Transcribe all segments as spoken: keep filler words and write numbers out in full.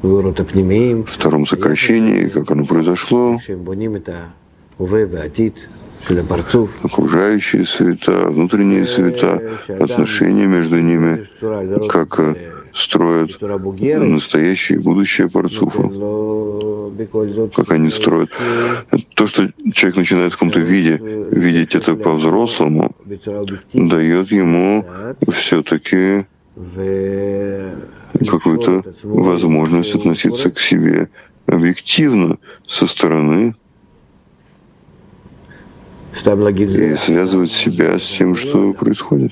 втором сокращении, как оно произошло, окружающие света, внутренние света, отношения между ними, как строят настоящее и будущее парцуфа, как они строят. То, что человек начинает в каком-то виде видеть это по-взрослому, дает ему все-таки какую-то возможность относиться к себе объективно, со стороны, и связывать себя с тем, что происходит.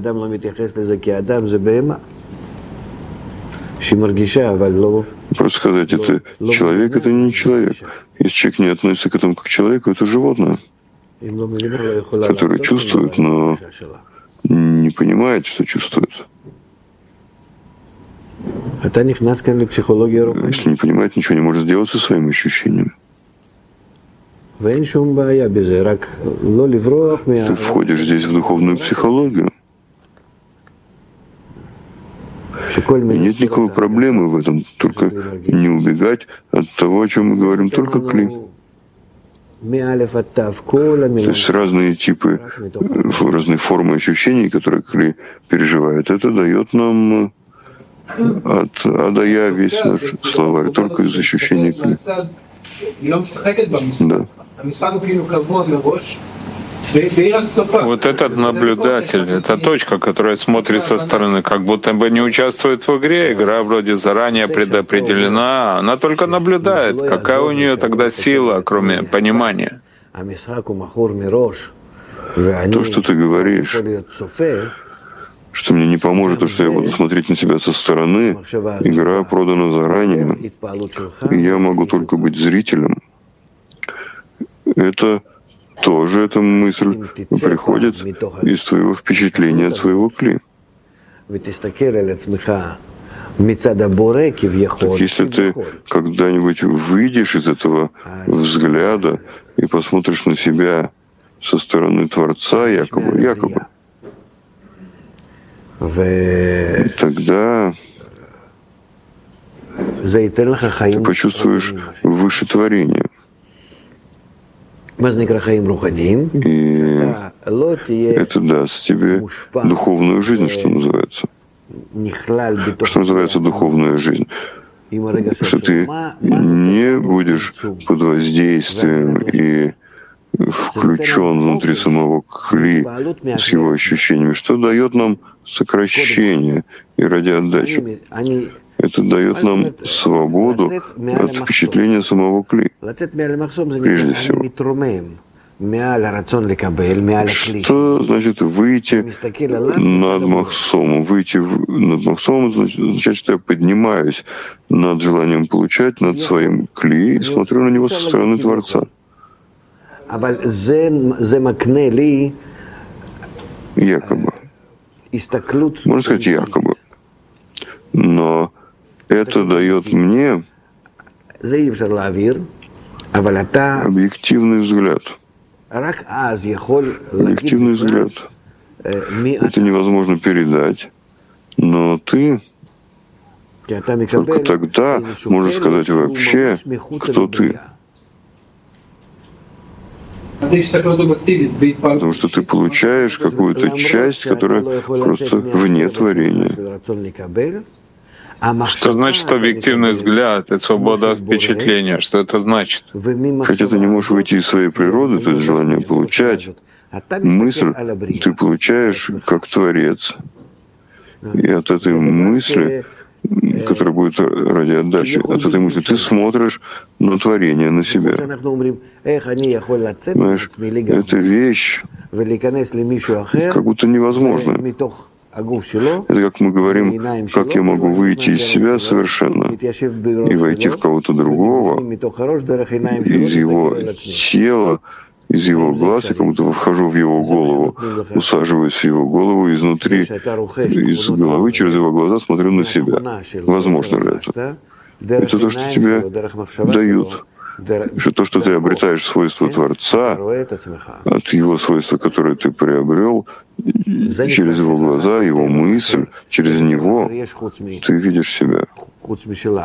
Просто сказать, это человек, это не человек. Если человек не относится к этому как к человеку, это животное, которое чувствует, но не понимает, что чувствует. Если не понимает, ничего не может сделать со своими ощущениями. Ты входишь здесь в духовную психологию. И нет никакой проблемы в этом, только не убегать от того, о чем мы говорим, только кли. То есть разные типы, разные формы ощущений, которые кли переживает, это дает нам от А до Я весь наш словарь, только из ощущений кли. Да. Вот этот наблюдатель, это точка, которая смотрит со стороны, как будто бы не участвует в игре, игра вроде заранее предопределена, она только наблюдает. Какая у нее тогда сила, кроме понимания? То, что ты говоришь, что мне не поможет то, что я буду смотреть на себя со стороны, игра продана заранее, и я могу только быть зрителем. Это тоже эта мысль приходит из твоего впечатления от своего кли. Так если ты когда-нибудь выйдешь из этого взгляда и посмотришь на себя со стороны Творца, якобы, якобы, тогда ты почувствуешь выше творения. И это даст тебе духовную жизнь, что называется. Что называется духовная жизнь. Что ты не будешь под воздействием и включен внутри самого кли с его ощущениями, что дает нам сокращение и ради отдачи. Это дает нам свободу от впечатления самого кли, прежде всего. Что значит выйти над махсомом? Выйти над махсомом означает, что я поднимаюсь над желанием получать, над своим кли и смотрю на него со стороны Творца. Якобы. Можно сказать якобы. Но это дает мне объективный взгляд. Объективный взгляд. Это невозможно передать, но ты только тогда можешь сказать вообще, кто ты. Потому что ты получаешь какую-то часть, которая просто вне творения. Что значит объективный взгляд и свобода от впечатления? Что это значит? Хотя ты не можешь выйти из своей природы, то есть желание получать, мысль ты получаешь как Творец. И от этой мысли, которая будет ради отдачи, от этой мысли ты смотришь на творение, на себя. Знаешь, эта вещь как будто невозможная. Это как мы говорим, как я могу выйти из себя совершенно и войти в кого-то другого, из его тела, из его глаз, я как будто вхожу в его голову, усаживаюсь в его голову изнутри, из головы через его глаза смотрю на себя. Возможно ли это? Это то, что тебе дают. Что то, что ты обретаешь свойства Творца, от его свойства, которые ты приобрел, через его глаза, его мысль, через него ты видишь себя.